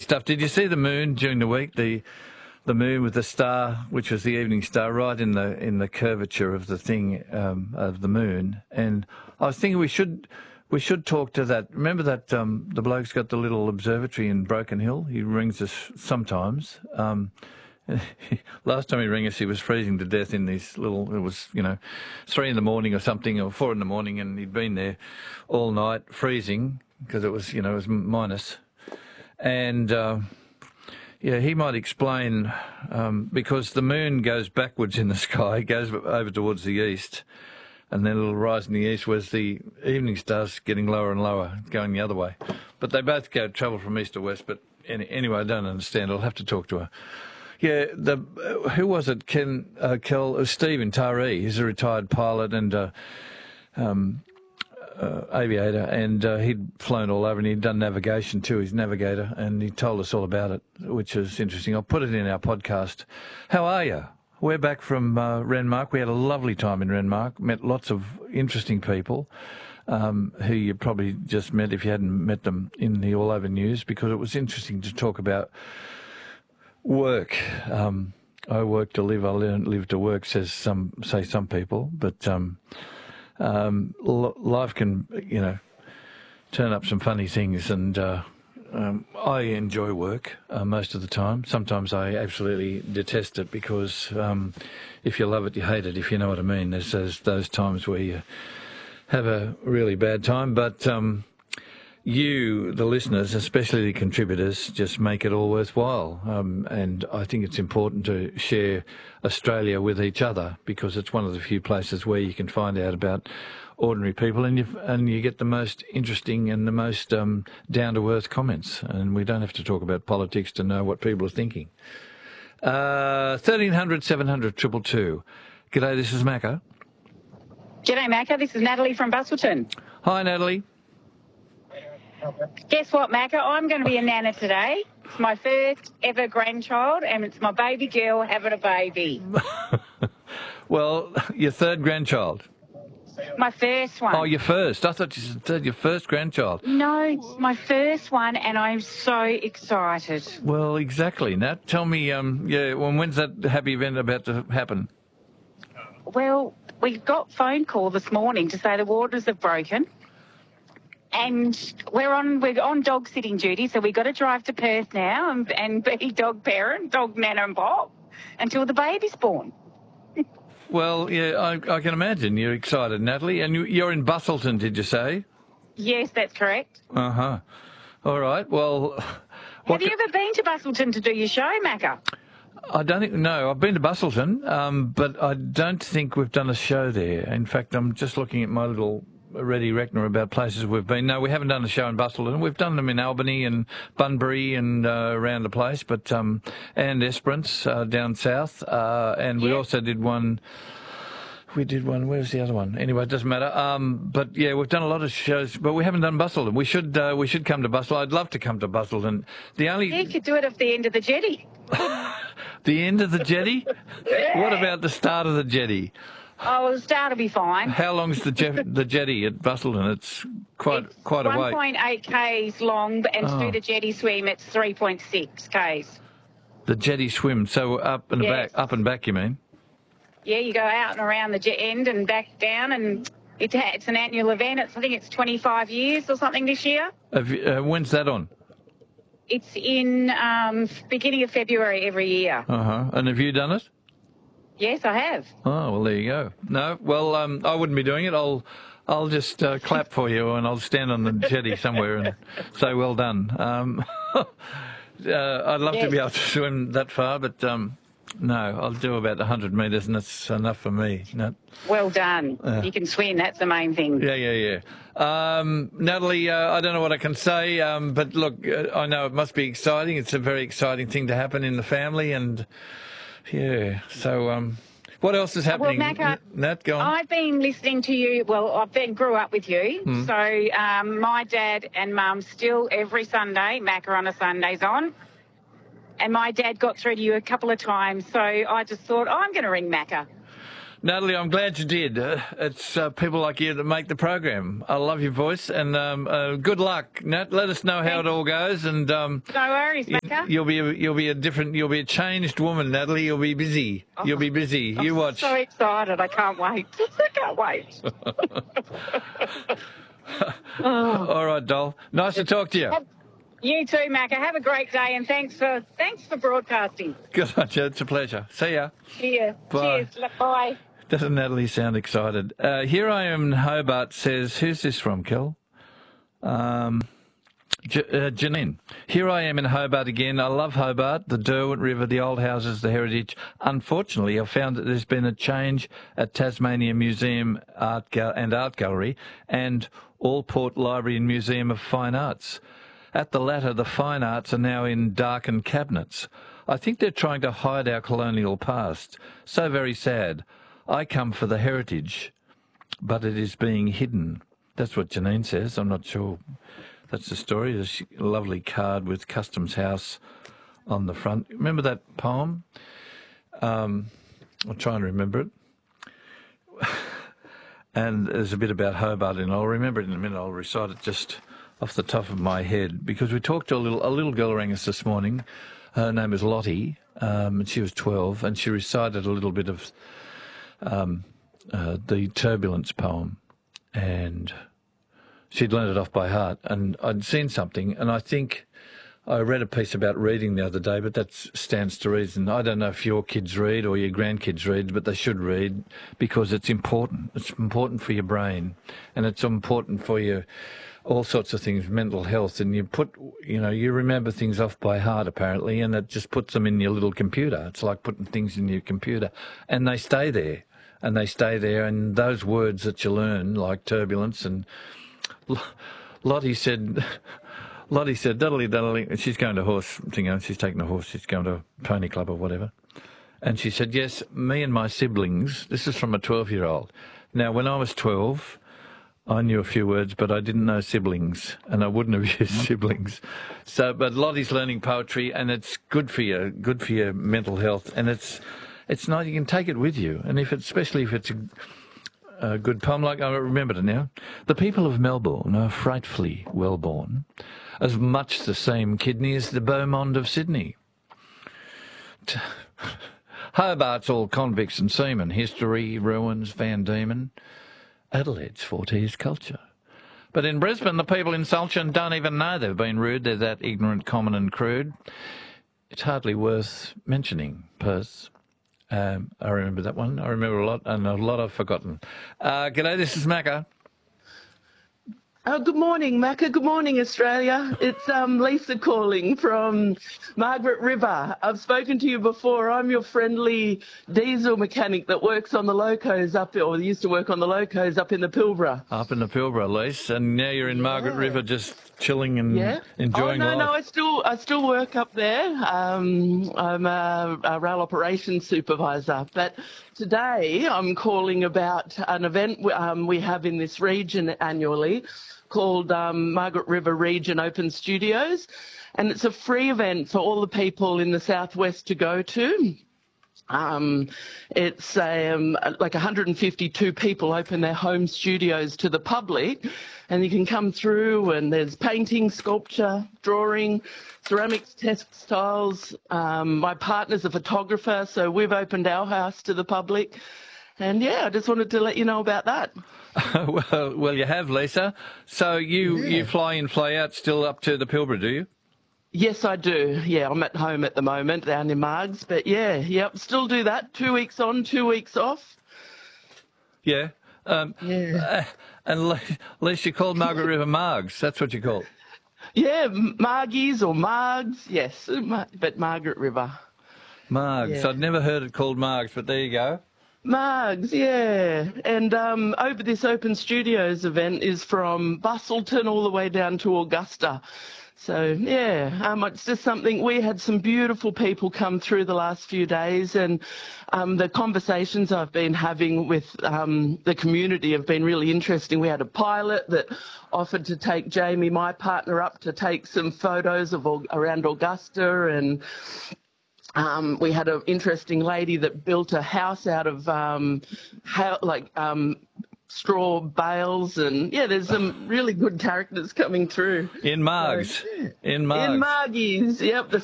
stuff. Did you see the moon during the week? The moon with the star, which was the evening star, right in the curvature of the thing of the moon. And I was thinking we should talk to that. Remember that the bloke's got the little observatory in Broken Hill? He rings us sometimes. Last time he rang us, he was freezing to death in these little. It was 3 a.m. or something, or 4 a.m, and he'd been there all night freezing because it was it was minus. And he might explain because the moon goes backwards in the sky, goes over towards the east, and then it'll rise in the east, whereas the evening star's getting lower and lower, going the other way. But they both travel from east to west. But anyway, I don't understand. I'll have to talk to her. Yeah, who was it? Steve in Taree. He's a retired pilot and aviator, and he'd flown all over, and he'd done navigation too. He's a navigator, and he told us all about it, which is interesting. I'll put it in our podcast. How are you? We're back from Renmark. We had a lovely time in Renmark, met lots of interesting people who you probably just met if you hadn't met them in the All Over News, because it was interesting to talk about work. I work to live, I live to work, say some people, but life can, turn up some funny things, and I enjoy work most of the time. Sometimes I absolutely detest it because if you love it, you hate it, if you know what I mean. There's those times where you have a really bad time, but you, the listeners, especially the contributors, just make it all worthwhile. And I think it's important to share Australia with each other, because it's one of the few places where you can find out about ordinary people, and you get the most interesting and the most down-to-earth comments. And we don't have to talk about politics to know what people are thinking. 1300 700 222. G'day, this is Macca. G'day, Macca. This is Natalie from Bustleton. Hi, Natalie. Guess what, Macca? I'm going to be a nana today. It's my first ever grandchild, and it's my baby girl having a baby. Well, your third grandchild? My first one. Oh, your first. I thought you said your first grandchild. No, it's my first one, and I'm so excited. Well, exactly. Nat, tell me, when's that happy event about to happen? Well, we got phone call this morning to say the waters have broken. And we're on dog sitting duty, so we've got to drive to Perth now and be dog parent, dog nana and Bob, until the baby's born. Well, yeah, I can imagine you're excited, Natalie. And you're in Bustleton, did you say? Yes, that's correct. Uh-huh. All right, well... Have you ever been to Bustleton to do your show, Macca? I don't think... No, I've been to Bustleton, but I don't think we've done a show there. In fact, I'm just looking at my little... Ready Reckner about places we've been. No, we haven't done a show in Bustleton. We've done them in Albany and Bunbury and around the place, but and Esperance down south, and we also did one. We did one. Where's the other one? Anyway, it doesn't matter. But yeah, we've done a lot of shows, but we haven't done Bustleton. We should come to Bustleton. I'd love to come to Bustleton. You could do it at the end of the jetty. The end of the jetty? Yeah. What about the start of the jetty? Oh, well, the start will be fine. How long's the jetty at Bustleton? It's quite a way. 1.8 k's long, and to do the jetty swim, it's 3.6 k's. The jetty swim, so up and back, you mean? Yeah, you go out and around the jet end and back down, and it's an annual event. I think it's 25 years or something this year. When's that on? It's in beginning of February every year. And have you done it? Yes, I have. Oh, well, there you go. No, well, I wouldn't be doing it. I'll just clap for you, and I'll stand on the jetty somewhere and say, well done. I'd love to be able to swim that far, but no, I'll do about 100 metres, and that's enough for me. No. Well done. You can swim, that's the main thing. Yeah. Natalie, I don't know what I can say, but look, I know it must be exciting. It's a very exciting thing to happen in the family, and... Yeah, so what else is happening? Well, Macca, Nat, go on. I've been listening to you. Well, grew up with you. So my dad and mum still every Sunday, Macca on a Sunday's on. And my dad got through to you a couple of times. So I just thought, I'm going to ring Macca. Natalie, I'm glad you did. It's people like you that make the program. I love your voice, and good luck, Nat. Let us know how it all goes, and no worries, Macca. you'll be a changed woman, Natalie. You'll be busy. You'll be busy. You watch. I'm so excited. I can't wait. I can't wait. All right, doll. Nice to talk to you. You too, Macca. Have a great day, and thanks for broadcasting. Good on you. It's a pleasure. See ya. Cheers. Bye. Cheers. Bye. Doesn't Natalie sound excited? Here I am in Hobart says, who's this from, Kel? Janine. Here I am in Hobart again. I love Hobart, the Derwent River, the old houses, the heritage. Unfortunately, I've found that there's been a change at Tasmania Museum Art Gallery and Allport Library and Museum of Fine Arts. At the latter, the fine arts are now in darkened cabinets. I think they're trying to hide our colonial past. So very sad. I come for the heritage, but it is being hidden. That's what Janine says. I'm not sure that's the story. There's a lovely card with Customs House on the front. Remember that poem? I'll try and remember it. And there's a bit about Hobart in it. I'll remember it in a minute. I'll recite it just off the top of my head, because we talked to a little girl rang us this morning. Her name is Lottie, and she was 12, and she recited a little bit of the Turbulence poem, and she'd learned it off by heart. And I'd seen something, and I think I read a piece about reading the other day, but that stands to reason. I don't know if your kids read or your grandkids read, but they should read, because it's important. It's important for your brain, and it's important for your all sorts of things, mental health, and you remember things off by heart apparently, and it just puts them in your little computer. It's like putting things in your computer, and they stay there, and those words that you learn, like turbulence, and Lottie said, diddly diddly, she's going to horse thing, she's taking a horse, she's going to a pony club or whatever, and she said, yes, me and my siblings, this is from a 12-year-old. Now, when I was 12, I knew a few words, but I didn't know siblings, and I wouldn't have used siblings. So, but Lottie's learning poetry, and it's good for your mental health, and it's nice. You can take it with you, and especially if it's a good poem, like I remembered it now. The people of Melbourne are frightfully well born, as much the same kidney as the Beaumont of Sydney. Hobart's all convicts and seamen, history, ruins, Van Diemen. Adelaide's forte is culture. But in Brisbane, the people in Sultan don't even know they've been rude. They're that ignorant, common and crude. It's hardly worth mentioning, Perth. I remember that one. I remember a lot, and a lot I've forgotten. G'day, this is Macca. Good morning, Macca. Good morning, Australia. It's Lisa calling from Margaret River. I've spoken to you before. I'm your friendly diesel mechanic that works on the locos or used to work on the locos up in the Pilbara. Up in the Pilbara, Lisa, and now you're in Margaret River just chilling and enjoying life. No, I still work up there. I'm a rail operations supervisor. But today I'm calling about an event we have in this region annually called Margaret River Region Open Studios, and it's a free event for all the people in the southwest to go to. It's like 152 people open their home studios to the public, and you can come through, and there's painting, sculpture, drawing, ceramics, textiles. My partner's a photographer, so we've opened our house to the public. And yeah, I just wanted to let you know about that. well, you have, Lisa. So you fly in, fly out, still up to the Pilbara, do you? Yes, I do. Yeah, I'm at home at the moment down in Margs, but still do that. 2 weeks on, 2 weeks off. Yeah. And Lisa, you called Margaret River Margs. That's what you call it. Yeah, Margies or Margs, yes, but Margaret River. Margs. Yeah. I'd never heard it called Margs, but there you go. Margs, yeah. And over this Open Studios event is from Bustleton all the way down to Augusta. So, yeah, it's just something. We had some beautiful people come through the last few days, and the conversations I've been having with the community have been really interesting. We had a pilot that offered to take Jamie, my partner, up to take some photos of around Augusta, and We had an interesting lady that built a house out of straw bales, and there's some really good characters coming through. In Margs. In Margie's, yep, the